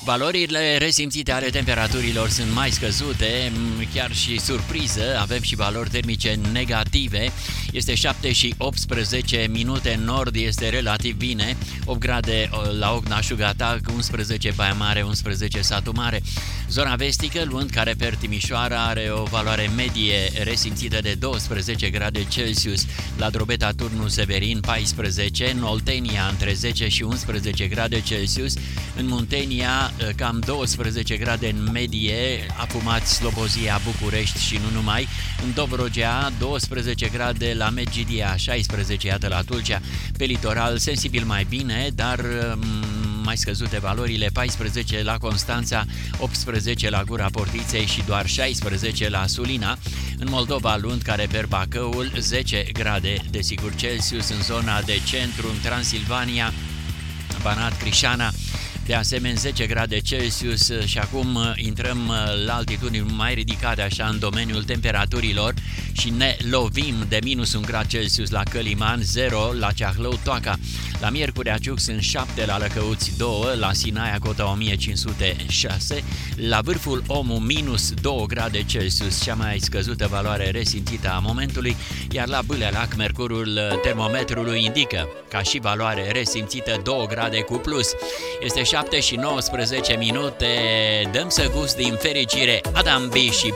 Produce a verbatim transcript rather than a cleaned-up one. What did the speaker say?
Valorile resimțite ale temperaturilor sunt mai scăzute, chiar și surpriză, avem și valori termice negative. Este șapte și optsprezece minute, în nord este relativ bine, opt grade la Ocna-Șugatac, unsprezece Baia Mare, unsprezece Satu Mare. Zona vestică, luând ca reper Timișoara, are o valoare medie resimțită de douăsprezece grade Celsius, la Drobeta Turnu Severin paisprezece, în Oltenia între zece și unsprezece grade Celsius, în Muntenia cam douăsprezece grade în medie, Afumați, Slobozia, București și nu numai, în Dobrogea douăsprezece grade, la Medgidia șaisprezece, iată la Tulcea, pe litoral sensibil mai bine, dar mai scăzute valorile, paisprezece la Constanța, optsprezece la Gura Portiței și doar șaisprezece la Sulina. În Moldova, luând ca reper Bacăul, zece grade desigur Celsius, în zona de centru, în Transilvania, Banat, Crișana, de asemenea zece grade Celsius. Și acum intrăm la altitudini mai ridicate, așa, în domeniul temperaturilor și ne lovim de minus un grad Celsius la Căliman, zero la Ceahlău, Toaca. La Miercurea Ciuc sunt șapte, la Lăcăuți doi, la Sinaia cota o mie cinci sute șase, la Vârful Omu minus doi grade Celsius, cea mai scăzută valoare resimțită a momentului, iar la Bâlelac mercurul termometrului indică ca și valoare resimțită doi grade cu plus. Este șapte și nouăsprezece minute, dăm să gust din fericire Adam B și